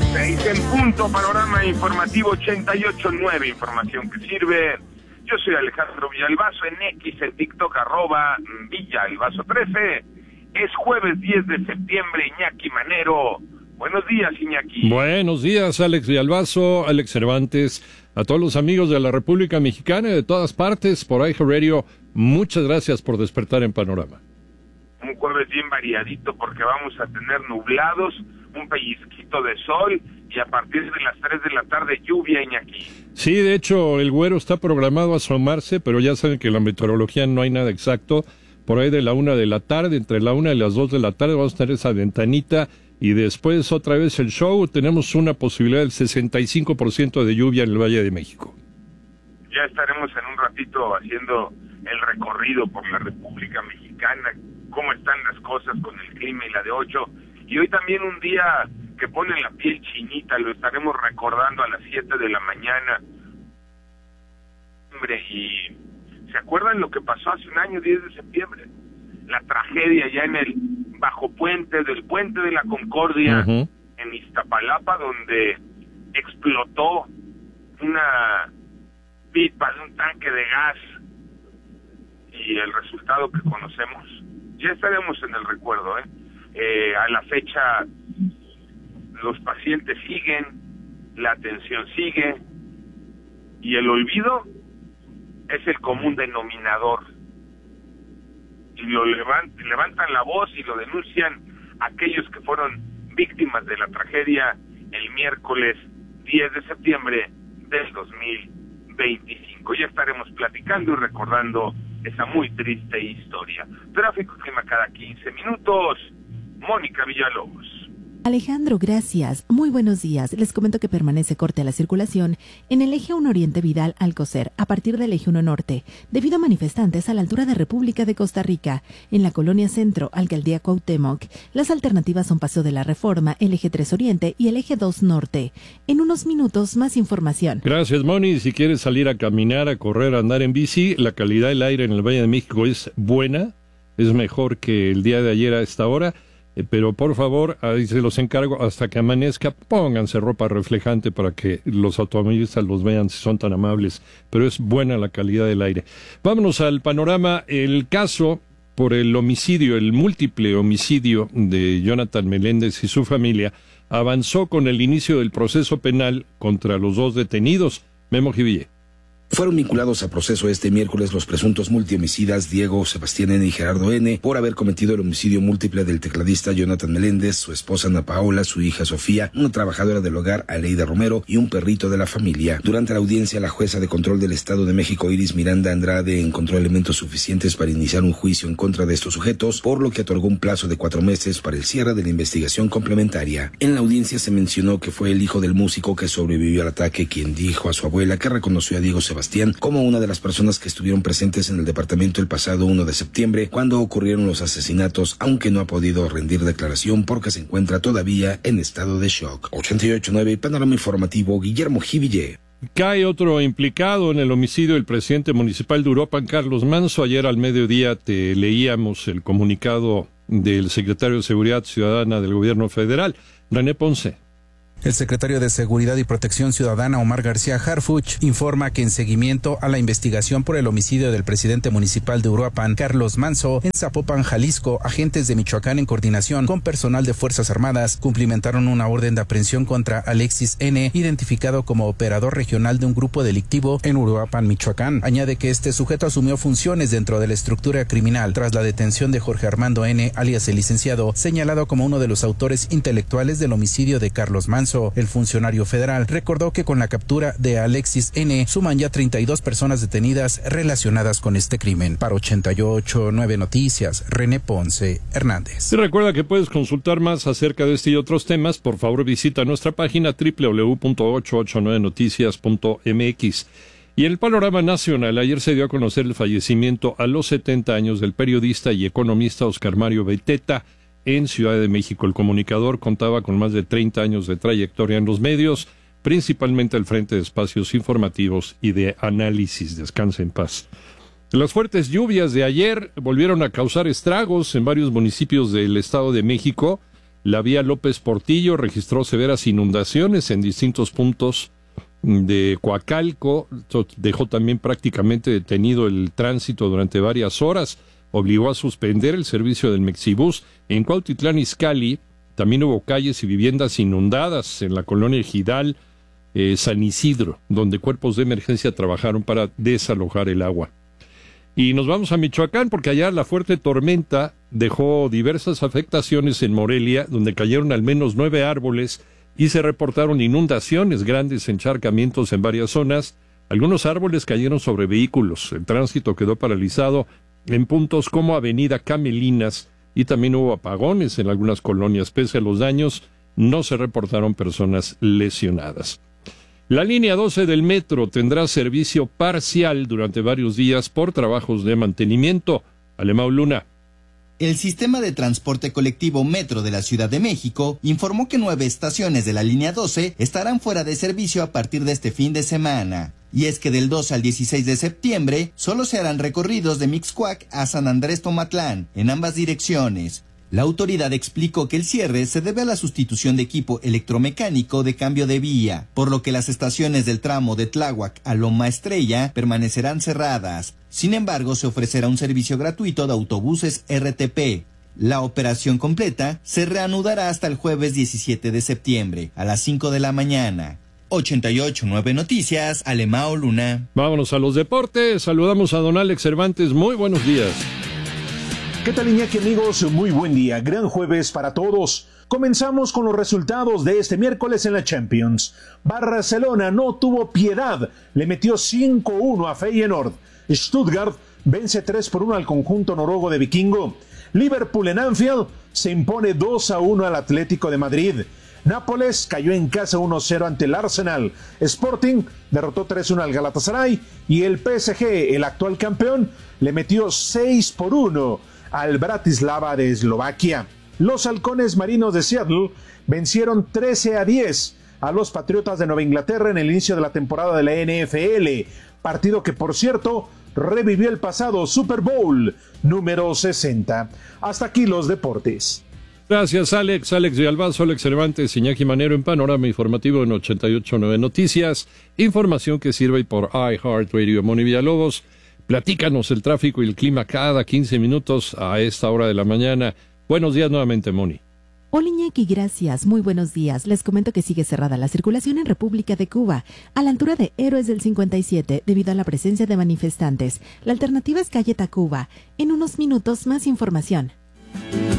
6 en punto, panorama informativo 88.9, información que sirve. Yo soy Alejandro Villalbazo, en X, en TikTok, @Villalbazo13. Es jueves 10 de septiembre, Iñaki Manero. Buenos días, Iñaki. Buenos días, Alex Villalbazo, Alex Cervantes, a todos los amigos de la República Mexicana y de todas partes por iHeartRadio. Muchas gracias por despertar en Panorama. Un jueves bien variadito porque vamos a tener nublados, un pellizquito de sol y a partir de las 3 de la tarde lluvia, Iñaki. Sí, de hecho, el güero está programado a asomarse, pero ya saben que en la meteorología no hay nada exacto. Por ahí de la 1 de la tarde, entre la 1 y las 2 de la tarde vamos a tener esa ventanita y después otra vez el show. Tenemos una posibilidad del 65% de lluvia en el Valle de México. Ya estaremos en un ratito haciendo el recorrido por la República Mexicana, cómo están las cosas con el clima y la de 8. Y hoy también un día que pone la piel chinita, lo estaremos recordando a las 7 de la mañana. Y ¿se acuerdan lo que pasó hace un año, 10 de septiembre? La tragedia ya en el bajo puente, del puente de la Concordia, en Iztapalapa, donde explotó una pipa de un tanque de gas y el resultado que conocemos. Ya estaremos en el recuerdo, a la fecha los pacientes siguen, la atención sigue y el olvido es el común denominador y lo levantan la voz y lo denuncian aquellos que fueron víctimas de la tragedia el miércoles 10 de septiembre del 2025. Ya estaremos platicando y recordando esa muy triste historia. Tráfico y clima cada 15 minutos. Mónica Villalobos. Alejandro, gracias. Muy buenos días. Les comento que permanece corte a la circulación en el eje 1 Oriente Vidal Alcocer a partir del eje 1 Norte, debido a manifestantes a la altura de República de Costa Rica. En la colonia Centro, Alcaldía Cuauhtémoc, las alternativas son Paseo de la Reforma, el eje 3 Oriente y el eje 2 Norte. En unos minutos, más información. Gracias, Moni. Si quieres salir a caminar, a correr, a andar en bici, la calidad del aire en el Valle de México es buena, es mejor que el día de ayer a esta hora. Pero por favor, ahí se los encargo, hasta que amanezca, pónganse ropa reflejante para que los automovilistas los vean si son tan amables, pero es buena la calidad del aire. Vámonos al panorama. El caso por el homicidio, el múltiple homicidio de Jonathan Meléndez y su familia, avanzó con el inicio del proceso penal contra los dos detenidos. Memo Jiville. Fueron vinculados a proceso este miércoles los presuntos multihomicidas Diego Sebastián N. y Gerardo N. por haber cometido el homicidio múltiple del tecladista Jonathan Meléndez, su esposa Ana Paola, su hija Sofía, una trabajadora del hogar Aleida Romero y un perrito de la familia. Durante la audiencia, la jueza de control del Estado de México, Iris Miranda Andrade, encontró elementos suficientes para iniciar un juicio en contra de estos sujetos, por lo que otorgó un plazo de 4 meses para el cierre de la investigación complementaria. En la audiencia se mencionó que fue el hijo del músico que sobrevivió al ataque quien dijo a su abuela que reconoció a Diego Sebastián como una de las personas que estuvieron presentes en el departamento el pasado 1 de septiembre, cuando ocurrieron los asesinatos, aunque no ha podido rendir declaración porque se encuentra todavía en estado de shock. 88.9, panorama informativo, Guillermo Jiville. Cae otro implicado en el homicidio del presidente municipal de Uruapan, Carlos Manso. Ayer al mediodía te leíamos el comunicado del secretario de Seguridad Ciudadana del Gobierno Federal, René Ponce. El secretario de Seguridad y Protección Ciudadana, Omar García Harfuch, informa que en seguimiento a la investigación por el homicidio del presidente municipal de Uruapan, Carlos Manso, en Zapopan, Jalisco, agentes de Michoacán en coordinación con personal de Fuerzas Armadas cumplimentaron una orden de aprehensión contra Alexis N., identificado como operador regional de un grupo delictivo en Uruapan, Michoacán. Añade que este sujeto asumió funciones dentro de la estructura criminal tras la detención de Jorge Armando N., alias el licenciado, señalado como uno de los autores intelectuales del homicidio de Carlos Manso. El funcionario federal recordó que con la captura de Alexis N. suman ya 32 personas detenidas relacionadas con este crimen. Para 88.9 Noticias, René Ponce Hernández. Y recuerda que puedes consultar más acerca de este y otros temas. Por favor, visita nuestra página www.889noticias.mx. Y en el panorama nacional, ayer se dio a conocer el fallecimiento a los 70 años del periodista y economista Oscar Mario Beteta, en Ciudad de México. El comunicador contaba con más de 30 años de trayectoria en los medios, principalmente al frente de espacios informativos y de análisis. Descansa en paz. Las fuertes lluvias de ayer volvieron a causar estragos en varios municipios del Estado de México. La vía López Portillo registró severas inundaciones en distintos puntos de Coacalco, dejó también prácticamente detenido el tránsito durante varias horas, obligó a suspender el servicio del Mexibús. En Cuautitlán Izcalli también hubo calles y viviendas inundadas en la colonia Ejidal, San Isidro, donde cuerpos de emergencia trabajaron para desalojar el agua. Y nos vamos a Michoacán porque allá la fuerte tormenta dejó diversas afectaciones en Morelia, donde cayeron al menos 9 árboles y se reportaron inundaciones, grandes encharcamientos en varias zonas. Algunos árboles cayeron sobre vehículos. El tránsito quedó paralizado en puntos como Avenida Camelinas y también hubo apagones en algunas colonias. Pese a los daños, no se reportaron personas lesionadas. La línea 12 del metro tendrá servicio parcial durante varios días por trabajos de mantenimiento. Alemão Luna. El sistema de transporte colectivo Metro de la Ciudad de México informó que 9 estaciones de la línea 12 estarán fuera de servicio a partir de este fin de semana. Y es que del 12 al 16 de septiembre solo se harán recorridos de Mixcoac a San Andrés Tomatlán, en ambas direcciones. La autoridad explicó que el cierre se debe a la sustitución de equipo electromecánico de cambio de vía, por lo que las estaciones del tramo de Tláhuac a Loma Estrella permanecerán cerradas. Sin embargo, se ofrecerá un servicio gratuito de autobuses RTP. La operación completa se reanudará hasta el jueves 17 de septiembre, a las 5 de la mañana. 88.9 Noticias, Alemão Luna. Vámonos a los deportes. Saludamos a don Alex Cervantes. Muy buenos días. ¿Qué tal, Iñaki, amigos? Muy buen día. Gran jueves para todos. Comenzamos con los resultados de este miércoles en la Champions. Barcelona no tuvo piedad. Le metió 5-1 a Feyenoord. Stuttgart vence 3-1 al conjunto noruego de Vikingo. Liverpool en Anfield se impone 2-1 al Atlético de Madrid. Nápoles cayó en casa 1-0 ante el Arsenal. Sporting derrotó 3-1 al Galatasaray. Y el PSG, el actual campeón, le metió 6-1 al Bratislava de Eslovaquia. Los halcones marinos de Seattle vencieron 13-10 a los Patriotas de Nueva Inglaterra en el inicio de la temporada de la NFL, partido que, por cierto, revivió el pasado Super Bowl número 60. Hasta aquí los deportes. Gracias, Alex. Alex de Albazo, Alex Cervantes, Iñaki Manero en Panorama Informativo en 88.9 Noticias. Información que sirve por iHeartRadio. Moni Villalobos, platícanos el tráfico y el clima cada 15 minutos a esta hora de la mañana. Buenos días nuevamente, Moni. Hola, Iñaki, gracias. Muy buenos días. Les comento que sigue cerrada la circulación en República de Cuba, a la altura de Héroes del 57, debido a la presencia de manifestantes. La alternativa es calle Tacuba. En unos minutos, más información.